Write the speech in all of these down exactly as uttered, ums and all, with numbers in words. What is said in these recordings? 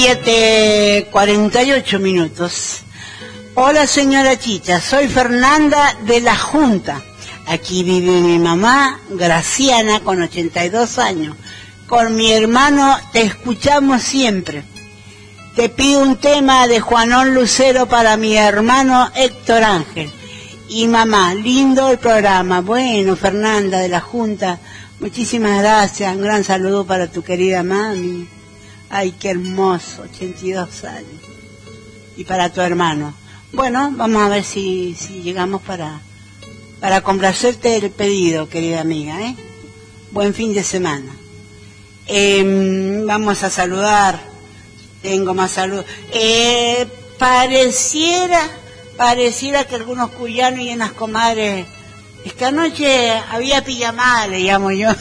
siete cuarenta y ocho minutos. Hola señora Chicha, soy Fernanda de la Junta. Aquí vive mi mamá, Graciana, con ochenta y dos años. Con mi hermano te escuchamos siempre. Te pido un tema de Juanón Lucero para mi hermano Héctor Ángel. Y mamá, lindo el programa. Bueno, Fernanda de la Junta, muchísimas gracias. Un gran saludo para tu querida mami. Ay, qué hermoso, ochenta y dos años. Y para tu hermano. Bueno, vamos a ver si, si llegamos para, para complacerte el pedido, querida amiga, ¿eh? Buen fin de semana. Eh, vamos a saludar. Tengo más saludos. Eh, pareciera, pareciera que algunos cuyanos y unas comadres... Es que anoche había pijamada, le llamo yo.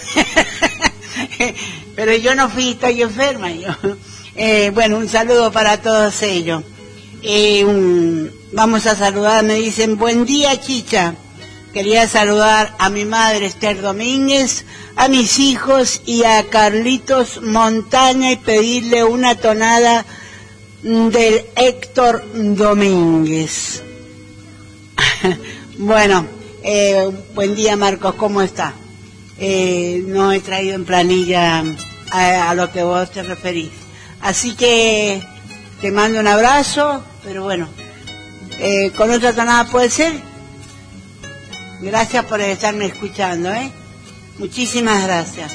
Pero yo no fui, estoy enferma yo. Eh, bueno, un saludo para todos ellos. Eh, un, vamos a saludar, me dicen, buen día Chicha. Quería saludar a mi madre Esther Domínguez, a mis hijos y a Carlitos Montaña y pedirle una tonada del Héctor Domínguez. Bueno, eh, buen día Marcos, ¿cómo está? Eh, no he traído en planilla a, a lo que vos te referís. Así que te mando un abrazo, pero bueno, eh, con otra tonada puede ser. Gracias por estarme escuchando, ¿eh? Muchísimas gracias.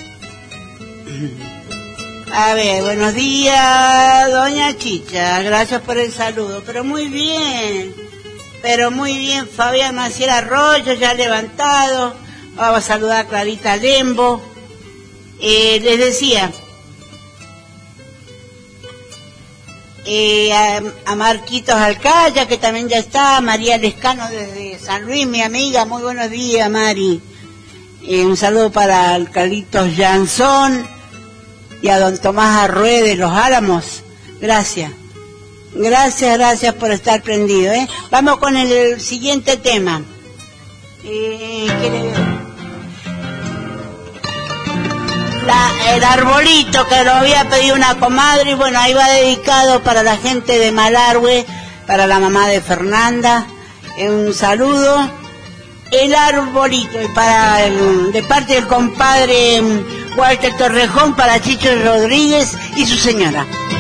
A ver, buenos días, doña Chicha, gracias por el saludo, pero muy bien, pero muy bien, Fabián Maciel Arroyo, ya levantado. Vamos a saludar a Clarita Lembo. Eh, les decía, eh, a, a Marquitos Alcaya, que también ya está, María Lescano desde San Luis, mi amiga, muy buenos días, Mari. Eh, un saludo para el Carlitos Janzón y a don Tomás Arrué de Los Álamos. Gracias. Gracias, gracias por estar prendido, ¿eh? Vamos con el, el siguiente tema. Eh, ¿qué le veo? La, el arbolito que lo había pedido una comadre, y bueno, ahí va dedicado para la gente de Malargüe, para la mamá de Fernanda, eh, un saludo. El arbolito, y para el, de parte del compadre Walter Torrejón, para Chicho Rodríguez y su señora.